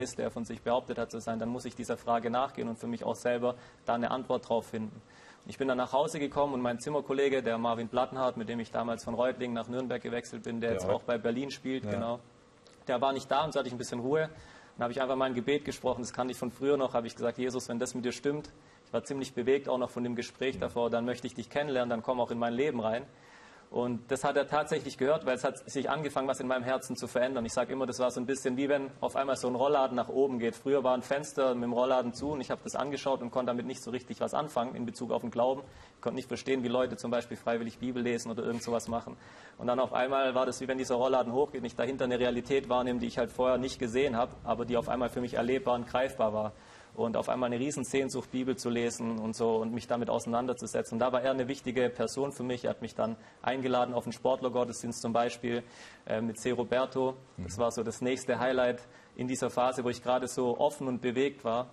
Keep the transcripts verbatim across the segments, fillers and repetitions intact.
ist, der von sich behauptet hat zu sein, dann muss ich dieser Frage nachgehen und für mich auch selber da eine Antwort drauf finden. Ich bin dann nach Hause gekommen und mein Zimmerkollege, der Marvin Plattenhardt, mit dem ich damals von Reutlingen nach Nürnberg gewechselt bin, der ja jetzt auch bei Berlin spielt, ja. genau, der war nicht da und so hatte ich ein bisschen Ruhe. Dann habe ich einfach mein Gebet gesprochen, das kannte ich von früher noch, habe ich gesagt, Jesus, wenn das mit dir stimmt, ich war ziemlich bewegt auch noch von dem Gespräch davor, dann möchte ich dich kennenlernen, dann komm auch in mein Leben rein. Und das hat er tatsächlich gehört, weil es hat sich angefangen, was in meinem Herzen zu verändern. Ich sage immer, das war so ein bisschen wie wenn auf einmal so ein Rollladen nach oben geht. Früher war ein Fenster mit dem Rollladen zu und ich habe das angeschaut und konnte damit nicht so richtig was anfangen in Bezug auf den Glauben. Ich konnte nicht verstehen, wie Leute zum Beispiel freiwillig Bibel lesen oder irgend sowas machen. Und dann auf einmal war das wie wenn dieser Rollladen hochgeht und ich dahinter eine Realität wahrnehme, die ich halt vorher nicht gesehen habe, aber die auf einmal für mich erlebbar und greifbar war. Und auf einmal eine Riesensehnsucht, Bibel zu lesen und so und mich damit auseinanderzusetzen. Und da war er eine wichtige Person für mich. Er hat mich dann eingeladen auf einen Sportlergottesdienst zum Beispiel äh, mit C. Roberto. Das war so das nächste Highlight in dieser Phase, wo ich gerade so offen und bewegt war.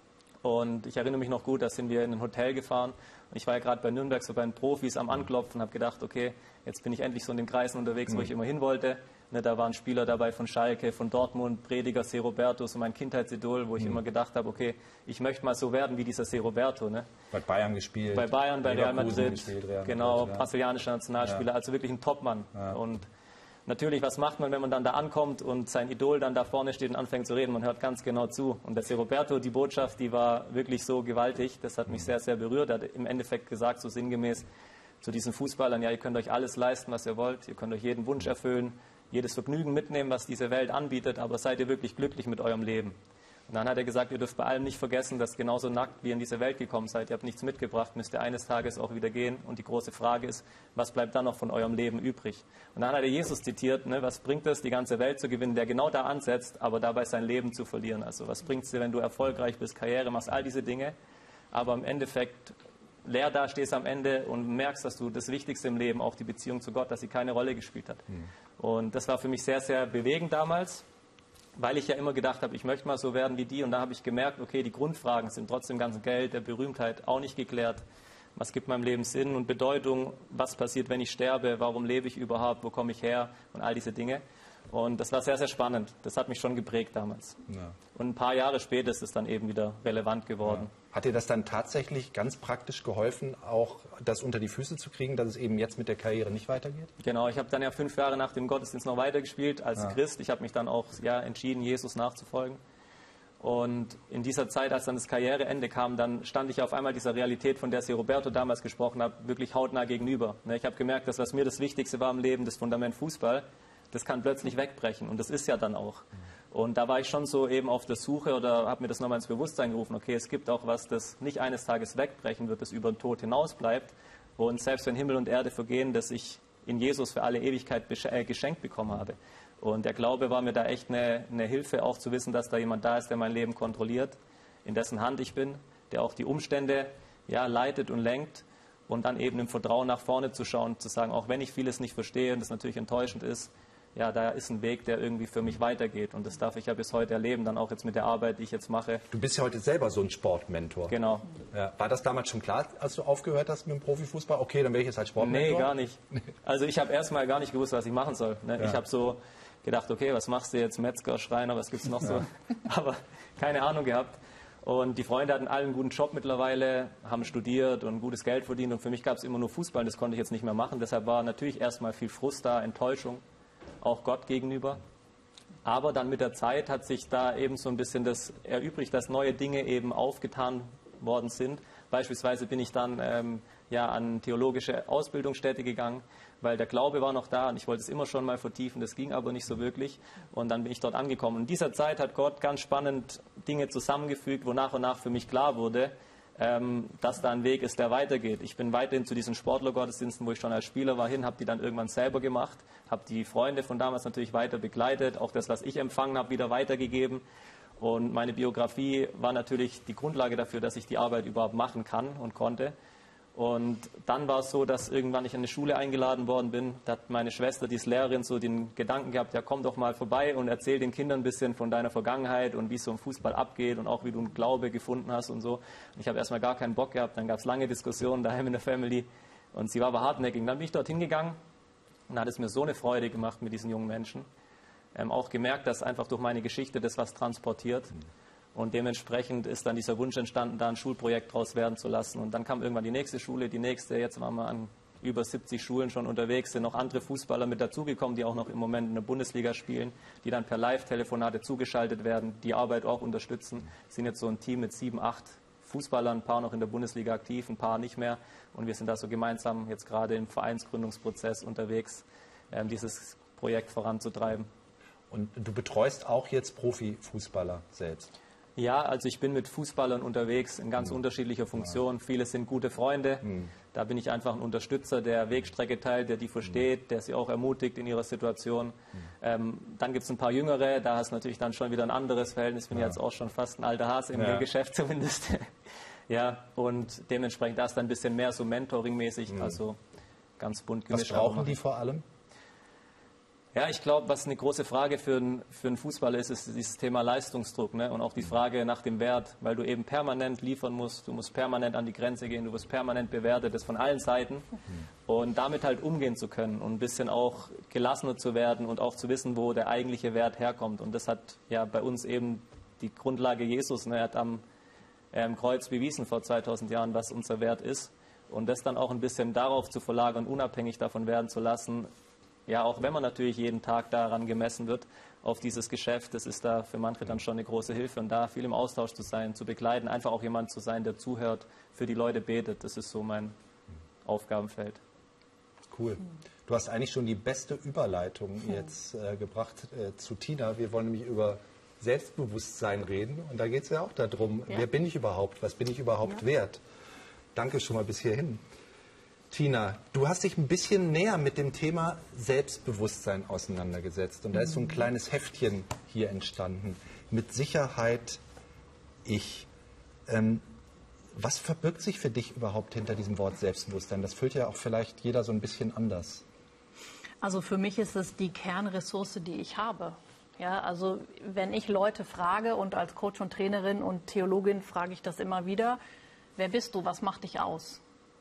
Und ich erinnere mich noch gut, da sind wir in ein Hotel gefahren. Und ich war ja gerade bei Nürnberg so bei den Profis am Anklopfen und habe gedacht, okay, jetzt bin ich endlich so in den Kreisen unterwegs, mhm. wo ich immer hin wollte. Ne, da waren Spieler dabei von Schalke, von Dortmund, Prediger, C. Roberto, so mein Kindheitsidol, wo ich mhm. immer gedacht habe, okay, ich möchte mal so werden wie dieser C. Roberto. Ne? Bei Bayern gespielt. Bei Bayern, bei Real Madrid, gespielt, Real genau, Madrid, ja. brasilianischer Nationalspieler, ja. also wirklich ein Topmann. Ja. Und natürlich, was macht man, wenn man dann da ankommt und sein Idol dann da vorne steht und anfängt zu reden? Man hört ganz genau zu. Und der C. Roberto, die Botschaft, die war wirklich so gewaltig. Das hat mich mhm. sehr, sehr berührt. Er hat im Endeffekt gesagt, so sinngemäß zu diesen Fußballern, ja, ihr könnt euch alles leisten, was ihr wollt. Ihr könnt euch jeden Wunsch erfüllen, jedes Vergnügen mitnehmen, was diese Welt anbietet. Aber seid ihr wirklich glücklich mit eurem Leben? Und dann hat er gesagt, ihr dürft bei allem nicht vergessen, dass genauso nackt wie ihr in diese Welt gekommen seid, ihr habt nichts mitgebracht, müsst ihr eines Tages auch wieder gehen. Und die große Frage ist, was bleibt dann noch von eurem Leben übrig? Und dann hat er Jesus zitiert, ne, was bringt es, die ganze Welt zu gewinnen, der genau da ansetzt, aber dabei sein Leben zu verlieren. Also was bringt es dir, wenn du erfolgreich bist, Karriere machst, all diese Dinge, aber im Endeffekt leer da stehst am Ende und merkst, dass du das Wichtigste im Leben, auch die Beziehung zu Gott, dass sie keine Rolle gespielt hat. Mhm. Und das war für mich sehr, sehr bewegend damals, weil ich ja immer gedacht habe, ich möchte mal so werden wie die. Und da habe ich gemerkt, okay, die Grundfragen sind trotzdem ganz Geld, der Berühmtheit auch nicht geklärt. Was gibt meinem Leben Sinn und Bedeutung? Was passiert, wenn ich sterbe? Warum lebe ich überhaupt? Wo komme ich her? Und all diese Dinge. Und das war sehr, sehr spannend. Das hat mich schon geprägt damals. Ja. Und ein paar Jahre später ist es dann eben wieder relevant geworden. Ja. Hat dir das dann tatsächlich ganz praktisch geholfen, auch das unter die Füße zu kriegen, dass es eben jetzt mit der Karriere nicht weitergeht? Genau, ich habe dann ja fünf Jahre nach dem Gottesdienst noch weitergespielt als ja. Christ. Ich habe mich dann auch ja, entschieden, Jesus nachzufolgen. Und in dieser Zeit, als dann das Karriereende kam, dann stand ich auf einmal dieser Realität, von der C. Roberto damals gesprochen hat, wirklich hautnah gegenüber. Ich habe gemerkt, dass was mir das Wichtigste war im Leben, das Fundament Fußball, das kann plötzlich wegbrechen und das ist ja dann auch. Und da war ich schon so eben auf der Suche oder habe mir das nochmal ins Bewusstsein gerufen, okay, es gibt auch was, das nicht eines Tages wegbrechen wird, das über den Tod hinaus bleibt und selbst wenn Himmel und Erde vergehen, dass ich in Jesus für alle Ewigkeit geschenkt bekommen habe. Und der Glaube war mir da echt eine, eine Hilfe, auch zu wissen, dass da jemand da ist, der mein Leben kontrolliert, in dessen Hand ich bin, der auch die Umstände ja, leitet und lenkt. Und dann eben im Vertrauen nach vorne zu schauen, zu sagen, auch wenn ich vieles nicht verstehe und das natürlich enttäuschend ist, ja, da ist ein Weg, der irgendwie für mich weitergeht. Und das darf ich ja bis heute erleben, dann auch jetzt mit der Arbeit, die ich jetzt mache. Du bist ja heute selber so ein Sportmentor. Genau. Ja. War das damals schon klar, als du aufgehört hast mit dem Profifußball? Okay, dann wäre ich jetzt halt Sportmentor? Nee, gar nicht. Also ich habe erstmal gar nicht gewusst, was ich machen soll. Ne? Ja. Ich habe so gedacht, okay, was machst du jetzt? Metzger, Schreiner, was gibt's noch so? Ja. Aber keine Ahnung gehabt. Und die Freunde hatten alle einen guten Job mittlerweile, haben studiert und gutes Geld verdient. Und für mich gab es immer nur Fußball, das konnte ich jetzt nicht mehr machen. Deshalb war natürlich erstmal viel Frust da, Enttäuschung, auch Gott gegenüber. Aber dann mit der Zeit hat sich da eben so ein bisschen das erübrigt, dass neue Dinge eben aufgetan worden sind. Beispielsweise bin ich dann ähm, ja, an theologische Ausbildungsstätte gegangen, weil der Glaube war noch da und ich wollte es immer schon mal vertiefen, das ging aber nicht so wirklich. Und dann bin ich dort angekommen. Und in dieser Zeit hat Gott ganz spannend Dinge zusammengefügt, wo nach und nach für mich klar wurde, ähm, dass da ein Weg ist, der weitergeht. Ich bin weiterhin zu diesen Sportlergottesdiensten, wo ich schon als Spieler war, hin, habe die dann irgendwann selber gemacht, habe die Freunde von damals natürlich weiter begleitet, auch das, was ich empfangen habe, wieder weitergegeben. Und meine Biografie war natürlich die Grundlage dafür, dass ich die Arbeit überhaupt machen kann und konnte. Und dann war es so, dass irgendwann ich an eine Schule eingeladen worden bin. Da hat meine Schwester, die ist Lehrerin, so den Gedanken gehabt, ja komm doch mal vorbei und erzähl den Kindern ein bisschen von deiner Vergangenheit und wie es so im Fußball abgeht und auch wie du einen Glaube gefunden hast und so. Und ich habe erstmal gar keinen Bock gehabt, dann gab es lange Diskussionen daheim in der Family und sie war aber hartnäckig. Dann bin ich dorthin gegangen und hat es mir so eine Freude gemacht mit diesen jungen Menschen. ähm, auch gemerkt, dass einfach durch meine Geschichte das was transportiert. Mhm. Und dementsprechend ist dann dieser Wunsch entstanden, da ein Schulprojekt draus werden zu lassen. Und dann kam irgendwann die nächste Schule, die nächste. Jetzt waren wir an über siebzig Schulen schon unterwegs, sind noch andere Fußballer mit dazugekommen, die auch noch im Moment in der Bundesliga spielen, die dann per Live-Telefonate zugeschaltet werden, die Arbeit auch unterstützen. Wir sind jetzt so ein Team mit sieben, acht Fußballern, ein paar noch in der Bundesliga aktiv, ein paar nicht mehr. Und wir sind da so gemeinsam jetzt gerade im Vereinsgründungsprozess unterwegs, ähm, dieses Projekt voranzutreiben. Und du betreust auch jetzt Profifußballer selbst? Ja, also ich bin mit Fußballern unterwegs in ganz mhm. unterschiedlicher Funktion. Ja. Viele sind gute Freunde. Mhm. Da bin ich einfach ein Unterstützer, der Wegstrecke teilt, der die versteht, der sie auch ermutigt in ihrer Situation. Mhm. Ähm, dann gibt es ein paar Jüngere, da hast du natürlich dann schon wieder ein anderes Verhältnis. Ich bin ja jetzt auch schon fast ein alter Hase im ja. Geschäft zumindest. Ja, und dementsprechend da ist dann ein bisschen mehr so Mentoring-mäßig, mhm. also ganz bunt gemischt. Was brauchen die vor allem? Ja, ich glaube, was eine große Frage für einen, für einen Fußballer ist, ist dieses Thema Leistungsdruck, ne? Und auch die Frage nach dem Wert, weil du eben permanent liefern musst, du musst permanent an die Grenze gehen, du wirst permanent bewertet, das von allen Seiten. Und damit halt umgehen zu können und ein bisschen auch gelassener zu werden und auch zu wissen, wo der eigentliche Wert herkommt. Und das hat ja bei uns eben die Grundlage Jesus, ne? Er hat am ähm, Kreuz bewiesen vor zweitausend Jahren, was unser Wert ist. Und das dann auch ein bisschen darauf zu verlagern, unabhängig davon werden zu lassen, ja, auch wenn man natürlich jeden Tag daran gemessen wird, auf dieses Geschäft, das ist da für manche dann schon eine große Hilfe. Und da viel im Austausch zu sein, zu begleiten, einfach auch jemand zu sein, der zuhört, für die Leute betet, das ist so mein Aufgabenfeld. Cool. Du hast eigentlich schon die beste Überleitung jetzt äh, gebracht äh, zu Tina. Wir wollen nämlich über Selbstbewusstsein reden. Und da geht es ja auch darum, ja. wer bin ich überhaupt? Was bin ich überhaupt ja. wert? Danke schon mal bis hierhin. Tina, du hast dich ein bisschen näher mit dem Thema Selbstbewusstsein auseinandergesetzt. Und da ist so ein kleines Heftchen hier entstanden. Mit Sicherheit ich. Ähm, was verbirgt sich für dich überhaupt hinter diesem Wort Selbstbewusstsein? Das füllt ja auch vielleicht jeder so ein bisschen anders. Also für mich ist es die Kernressource, die ich habe. Ja, also wenn ich Leute frage, und als Coach und Trainerin und Theologin frage ich das immer wieder, wer bist du, was macht dich aus?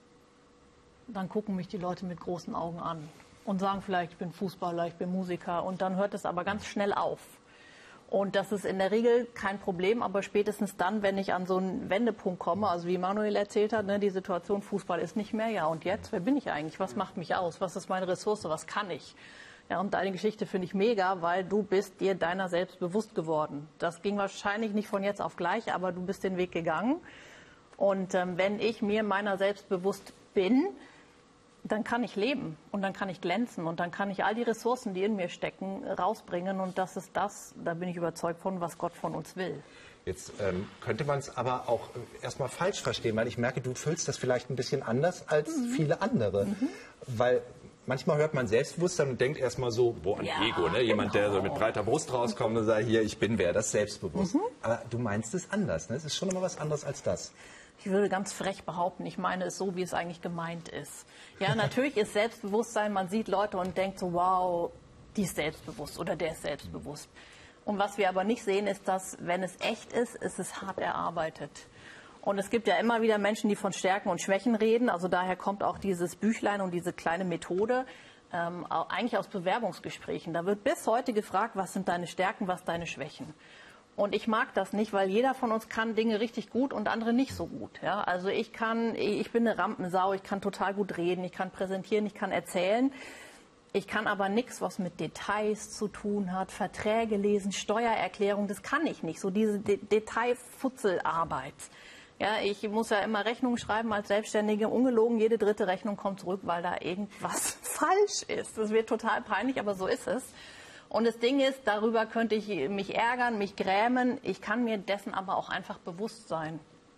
Dann gucken mich die Leute mit großen Augen an und sagen vielleicht, ich bin Fußballer, ich bin Musiker. Und dann hört es aber ganz schnell auf. Und das ist in der Regel kein Problem, aber spätestens dann, wenn ich an so einen Wendepunkt komme, also wie Manuel erzählt hat, ne, die Situation, Fußball ist nicht mehr, ja und jetzt, wer bin ich eigentlich, was macht mich aus, was ist meine Ressource, was kann ich? Ja, und deine Geschichte finde ich mega, weil du bist dir deiner selbst bewusst geworden. Das ging wahrscheinlich nicht von jetzt auf gleich, aber du bist den Weg gegangen. Und ähm, wenn ich mir meiner selbst bewusst bin, dann kann ich leben und dann kann ich glänzen und dann kann ich all die Ressourcen, die in mir stecken, rausbringen. Und das ist das, da bin ich überzeugt von, was Gott von uns will. Jetzt ähm, könnte man es aber auch erstmal falsch verstehen, weil ich merke, du fühlst das vielleicht ein bisschen anders als mhm. viele andere. Mhm. Weil manchmal hört man Selbstbewusstsein und denkt erstmal so, boah, ein ja, Ego, ne? Jemand, genau. der so mit breiter Brust rauskommt und sagt, hier, ich bin wer, das ist selbstbewusst. Mhm. Aber du meinst es anders, ne? Es ist schon immer was anderes als das. Ich würde ganz frech behaupten, ich meine es so, wie es eigentlich gemeint ist. Ja, natürlich ist Selbstbewusstsein, man sieht Leute und denkt so, wow, die ist selbstbewusst oder der ist selbstbewusst. Und was wir aber nicht sehen, ist, dass, wenn es echt ist, ist es hart erarbeitet. Und es gibt ja immer wieder Menschen, die von Stärken und Schwächen reden. Also daher kommt auch dieses Büchlein und diese kleine Methode, ähm, eigentlich aus Bewerbungsgesprächen. Da wird bis heute gefragt, was sind deine Stärken, was deine Schwächen. Und ich mag das nicht, weil jeder von uns kann Dinge richtig gut und andere nicht so gut. Ja? Also ich kann, ich bin eine Rampensau, ich kann total gut reden, ich kann präsentieren, ich kann erzählen. Ich kann aber nichts, was mit Details zu tun hat, Verträge lesen, Steuererklärung, das kann ich nicht. So diese De- Detailfutzelarbeit. Ja, ich muss ja immer Rechnungen schreiben als Selbstständige, ungelogen, jede dritte Rechnung kommt zurück, weil da irgendwas falsch ist. Das wird total peinlich, aber so ist es. Und das Ding ist, darüber könnte ich mich ärgern, mich grämen. Ich kann mir dessen aber auch einfach bewusst sein.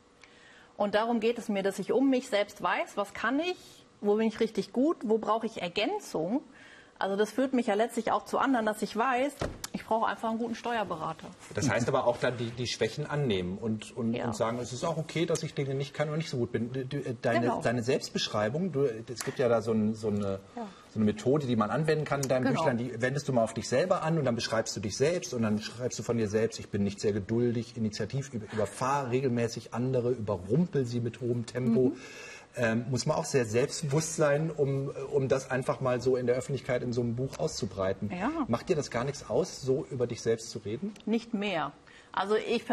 Und darum geht es mir, dass ich um mich selbst weiß, was kann ich, wo bin ich richtig gut, wo brauche ich Ergänzung. Also das führt mich ja letztlich auch zu anderen, dass ich weiß, ich brauche einfach einen guten Steuerberater. Das heißt aber auch dann die, die Schwächen annehmen und, und, ja. und sagen, es ist auch okay, dass ich Dinge nicht kann oder nicht so gut bin. Deine, genau. deine Selbstbeschreibung, du, es gibt ja da so, ein, so, eine, ja. so eine Methode, die man anwenden kann in deinem genau. Büchlein, die wendest du mal auf dich selber an und dann beschreibst du dich selbst und dann schreibst du von dir selbst, ich bin nicht sehr geduldig, initiativ, über, überfahre regelmäßig andere, überrumpel sie mit hohem Tempo. Mhm. ähm, muss man auch sehr selbstbewusst sein, um, um das einfach mal so in der Öffentlichkeit in so einem Buch auszubreiten. Ja. Macht dir das gar nichts aus, so über dich selbst zu reden? Nicht mehr. Also ich